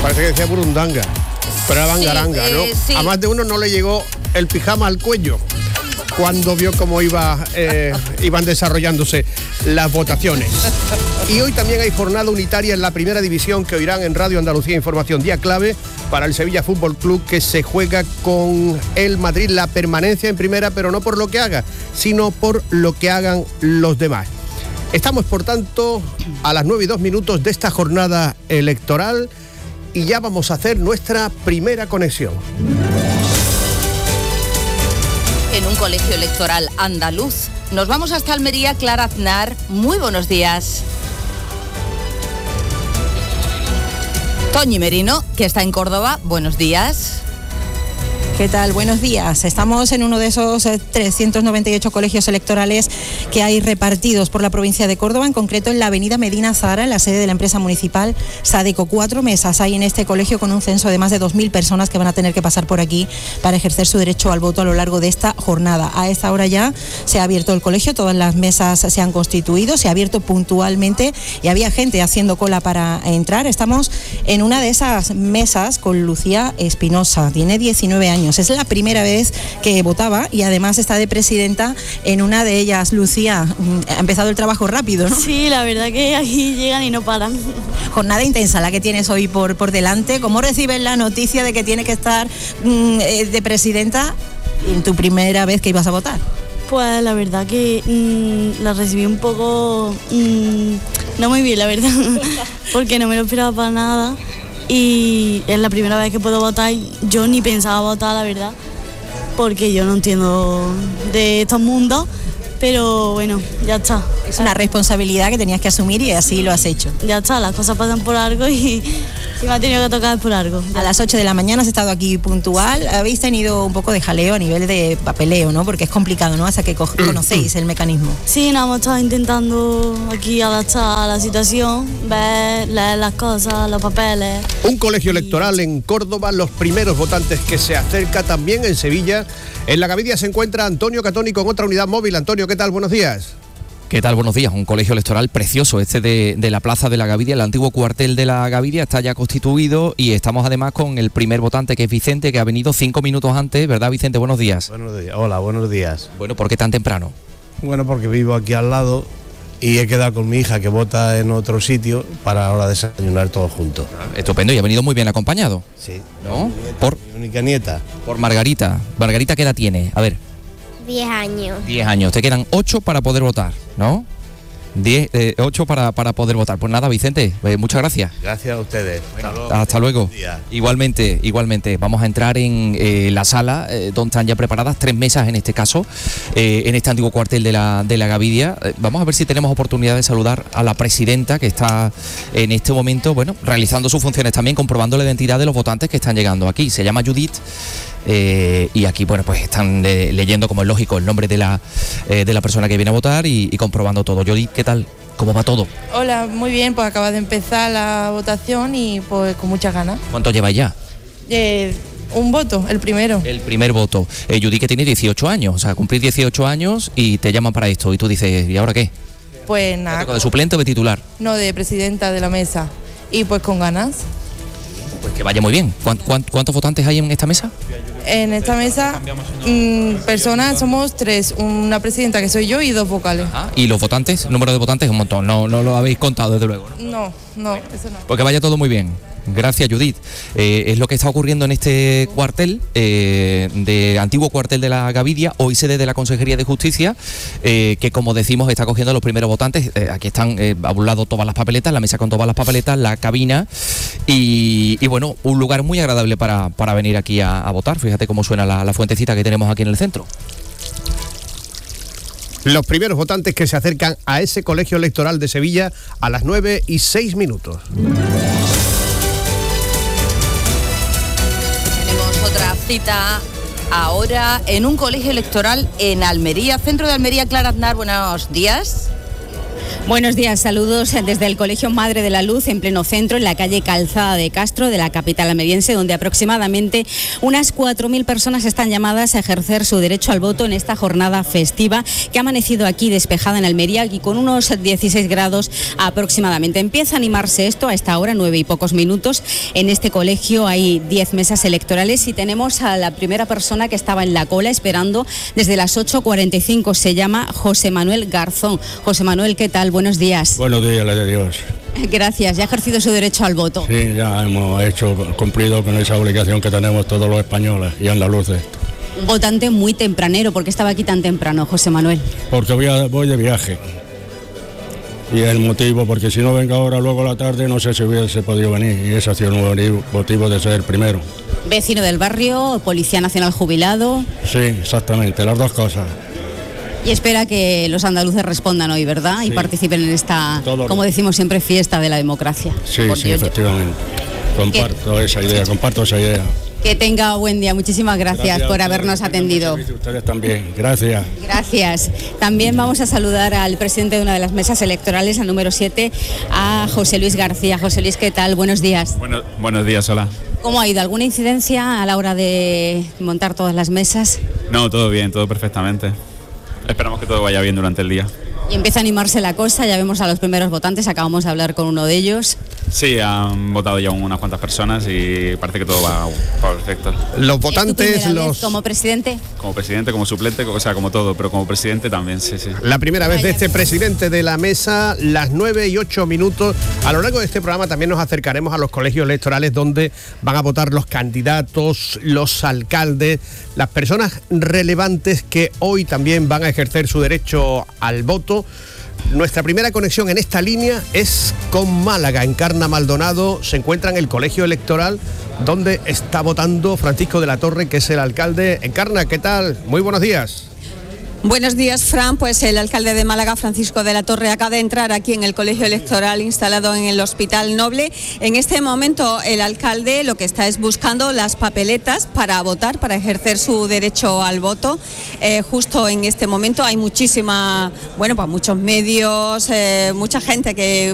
Parece que decía burundanga, pero era bangaranga, sí, ¿no? Sí. A más de uno no le llegó el pijama al cuello cuando vio cómo iban desarrollándose las votaciones. Y hoy también hay jornada unitaria en la primera división que oirán en Radio Andalucía Información. Día clave para el Sevilla Fútbol Club, que se juega con el Madrid la permanencia en primera, pero no por lo que haga, sino por lo que hagan los demás. Estamos, por tanto, a las 9:02 de esta jornada electoral y ya vamos a hacer nuestra primera conexión. En un colegio electoral andaluz. Nos vamos hasta Almería. Clara Aznar, muy buenos días. Toñi Merino, que está en Córdoba, buenos días. ¿Qué tal? Buenos días. Estamos en uno de esos 398 colegios electorales que hay repartidos por la provincia de Córdoba, en concreto en la avenida Medina Zahara, en la sede de la empresa municipal Sadeco. 4 mesas hay en este colegio con un censo de más de 2.000 personas que van a tener que pasar por aquí para ejercer su derecho al voto a lo largo de esta jornada. A esta hora ya se ha abierto el colegio, todas las mesas se han constituido, se ha abierto puntualmente y había gente haciendo cola para entrar. Estamos en una de esas mesas con Lucía Espinosa, tiene 19 años. Es la primera vez que votaba y además está de presidenta en una de ellas. Lucía, ha empezado el trabajo rápido, ¿no? Sí, la verdad que aquí llegan y no paran. Jornada intensa la que tienes hoy por delante. ¿Cómo recibes la noticia de que tienes que estar de presidenta en tu primera vez que ibas a votar? Pues la verdad que la recibí un poco, no muy bien, la verdad, porque no me lo esperaba para nada. Y es la primera vez que puedo votar. Yo ni pensaba votar, la verdad, porque yo no entiendo de estos mundos, pero bueno, ya está. Es una responsabilidad que tenías que asumir y así lo has hecho. Ya está, las cosas pasan por algo y me ha tenido que tocar por algo. A las 8 de la mañana has estado aquí puntual. Habéis tenido un poco de jaleo a nivel de papeleo, ¿no? Porque es complicado, ¿no? Hasta que conocéis el mecanismo. Sí, nada, hemos estado intentando aquí adaptar a la situación, leer las cosas, los papeles. Un colegio electoral en Córdoba, los primeros votantes que se acerca también en Sevilla. En la Gavidia se encuentra Antonio Catoni con otra unidad móvil. Antonio, ¿qué tal? Buenos días. ¿Qué tal? Buenos días. Un colegio electoral precioso, este de la Plaza de la Gavidia, el antiguo cuartel de la Gavidia, está ya constituido y estamos además con el primer votante, que es Vicente, que ha venido 5 minutos antes, ¿verdad, Vicente? Buenos días. Buenos días. Hola, buenos días. Bueno, ¿por qué tan temprano? Bueno, porque vivo aquí al lado y he quedado con mi hija que vota en otro sitio para ahora desayunar todos juntos. Estupendo, y ha venido muy bien acompañado. Sí. ¿No? Mi única nieta. Por Margarita. Margarita, ¿qué edad tiene? A ver. 10 años. 10 años. Te quedan 8 para poder votar, ¿no? 8 para poder votar. Pues nada, Vicente, muchas gracias. Gracias a ustedes. Hasta luego. Igualmente. Vamos a entrar en la sala donde están ya preparadas 3 mesas en este caso, en este antiguo cuartel de la Gavidia. Vamos a ver si tenemos oportunidad de saludar a la presidenta, que está en este momento, bueno, realizando sus funciones también, comprobando la identidad de los votantes que están llegando aquí. Se llama Judith. Y aquí, bueno, pues están leyendo, como es lógico, el nombre de la persona que viene a votar y comprobando todo. Judith, ¿qué tal? ¿Cómo va todo? Hola, muy bien, pues acaba de empezar la votación y pues con muchas ganas. ¿Cuánto lleváis ya? Un voto, el primero. El primer voto. Judith, que tiene 18 años, o sea, cumplir 18 años y te llaman para esto y tú dices, ¿y ahora qué? Pues nada. ¿De suplente o de titular? No, de presidenta de la mesa. Y pues con ganas. Pues que vaya muy bien. ¿Cuántos votantes hay en esta mesa? En esta mesa, personas somos 3, una presidenta que soy yo y 2 vocales. ¿Y los votantes? El número de votantes es un montón, no lo habéis contado desde luego, ¿no? No, eso no. Pues que vaya todo muy bien. Gracias, Judith. Es lo que está ocurriendo en este cuartel, de antiguo cuartel de la Gavidia, hoy sede de la Consejería de Justicia, que como decimos está cogiendo a los primeros votantes. Aquí están a un lado todas las papeletas, la mesa con todas las papeletas, la cabina y bueno, un lugar muy agradable para venir aquí a votar. Fíjate cómo suena la fuentecita que tenemos aquí en el centro. Los primeros votantes que se acercan a ese colegio electoral de Sevilla a las 9:06. Otra cita ahora en un colegio electoral en Almería, centro de Almería. Clara Aznar, buenos días. Buenos días, saludos desde el Colegio Madre de la Luz en pleno centro, en la calle Calzada de Castro de la capital almeriense, donde aproximadamente unas 4.000 personas están llamadas a ejercer su derecho al voto en esta jornada festiva que ha amanecido aquí despejada en Almería y con unos 16 grados aproximadamente. Empieza a animarse esto a esta hora, 9 y pocos minutos. En este colegio hay 10 mesas electorales y tenemos a la primera persona que estaba en la cola esperando desde las 8:45. Se llama José Manuel Garzón. José Manuel, ¿qué tal? Buenos días. Buenos días, le de Dios. Gracias, ya ha ejercido su derecho al voto. Sí, ya hemos cumplido con esa obligación que tenemos todos los españoles y andaluces. Un votante muy tempranero. ¿Por qué estaba aquí tan temprano, José Manuel? Porque voy de viaje. Y el motivo, porque si no vengo ahora luego a la tarde, no sé si hubiese podido venir. Y ese ha sido un motivo de ser el primero. Vecino del barrio, Policía Nacional jubilado. Sí, exactamente, las dos cosas. Y espera que los andaluces respondan hoy, ¿verdad? Sí. Y participen en esta, como decimos siempre, fiesta de la democracia. Sí, sí, efectivamente. Comparto esa idea. Que tenga buen día. Muchísimas gracias por habernos atendido. Ustedes también. Gracias. Gracias. También vamos a saludar al presidente de una de las mesas electorales, al número 7, a José Luis García. José Luis, ¿qué tal? Buenos días. Buenos días, hola. ¿Cómo ha ido? ¿Alguna incidencia a la hora de montar todas las mesas? No, todo bien, todo perfectamente. Esperamos que todo vaya bien durante el día. Y empieza a animarse la cosa, ya vemos a los primeros votantes, acabamos de hablar con uno de ellos. Sí, han votado ya unas cuantas personas y parece que todo va perfecto. Los votantes, ¿Como presidente? Como presidente, como suplente, o sea, como todo, pero como presidente también, sí. La primera vez de este presidente de la mesa, las 9 y 8 minutos. A lo largo de este programa también nos acercaremos a los colegios electorales donde van a votar los candidatos, los alcaldes, las personas relevantes que hoy también van a ejercer su derecho al voto. Nuestra primera conexión en esta línea es con Málaga. Encarna Maldonado se encuentra en el colegio electoral donde está votando Francisco de la Torre, que es el alcalde. Encarna, ¿qué tal? Muy buenos días. Buenos días, Fran. Pues el alcalde de Málaga, Francisco de la Torre, acaba de entrar aquí en el colegio electoral instalado en el Hospital Noble. En este momento el alcalde lo que está es buscando las papeletas para votar, para ejercer su derecho al voto. Justo en este momento hay muchos medios, mucha gente que